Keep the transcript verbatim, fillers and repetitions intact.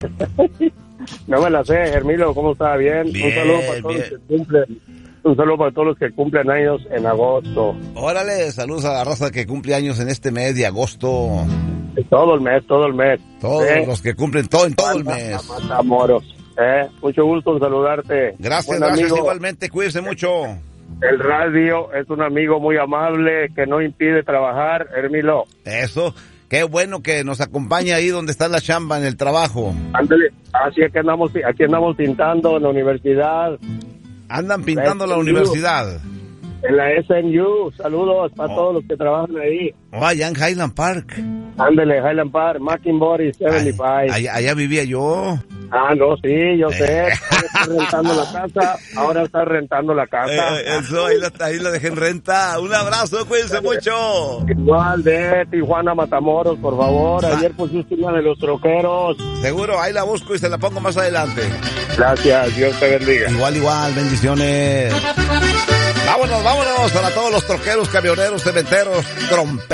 No me la sé, Hermilo, ¿cómo está? Bien. Bien, un saludo para todos bien. los que cumplen. Un saludo para todos los que cumplen años en agosto. Órale, saludos a la raza que cumple años en este mes de agosto. Todo el mes, todo el mes. Todos ¿Eh? los que cumplen todo en todo el mes. Matamoros. ¿Eh? Mucho gusto en saludarte. Gracias, Buen gracias amigo. igualmente, cuídense mucho. El radio es un amigo muy amable que no impide trabajar, Hermilo. Eso, qué bueno que nos acompaña ahí donde está la chamba en el trabajo. Ándale, así es que andamos, aquí andamos pintando en la universidad. Andan pintando la universidad. En la S N U, saludos para Oh. todos los que trabajan ahí. Oh, allá en Highland Park. Ándale, Highland Park, Mackinbury, setenta y cinco. Allá, allá vivía yo. Ah, no, sí, yo sé. Eh. Ahora está rentando la casa, ahora está rentando la casa. Eh, eso, ahí la, ahí la dejé en renta. Un abrazo, cuídense mucho. Igual de Tijuana, Matamoros, por favor. Ayer pusiste una de los troqueros. Seguro, ahí la busco y se la pongo más adelante. Gracias, Dios te bendiga. Igual, igual, bendiciones. Vámonos, vámonos para todos los troqueros, camioneros, cementeros, tromperos.